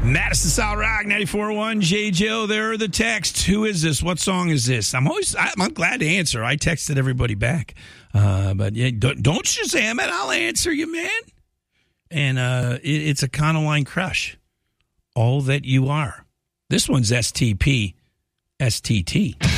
Madison Solid Rock 94.1 JJO. There are the texts. Who is this? What song is this? I'm glad to answer. I texted everybody back, but yeah, don't Shazam it. I'll answer you, man. And it's a Econoline Crush. All That You Are. This one's STP, STT.